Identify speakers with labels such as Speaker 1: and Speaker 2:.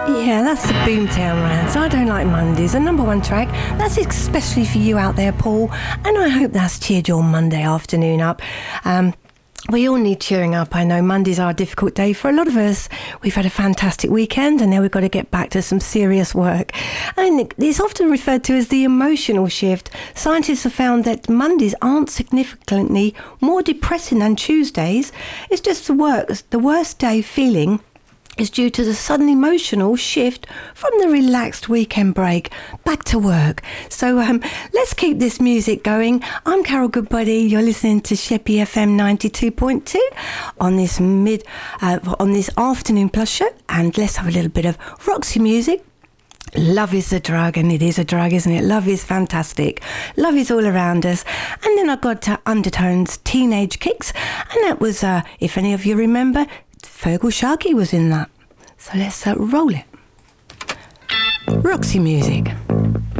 Speaker 1: Yeah, that's the Boomtown Rats. I Don't Like Mondays, the number one track. That's especially for you out there, Paul. And I hope that's cheered your Monday afternoon up. We all need cheering up. I know Mondays are a difficult day for a lot of us. We've had a fantastic weekend and now we've got to get back to some serious work. And it's often referred to as the emotional shift. Scientists have found that Mondays aren't significantly more depressing than Tuesdays. It's just the worst day feeling is due to the sudden emotional shift from the relaxed weekend break back to work. So let's keep this music going. I'm Carol Goodbody. You're listening to Sheppey FM 92.2 on this afternoon plus show, and let's have a little bit of Roxy music. Love is a drug, and it is a drug, isn't it? Love is fantastic. Love is all around us. And then I got Undertones' Teenage Kicks, and that was, if any of you remember, Fergal Sharkey was in that. So let's roll it. Roxy music.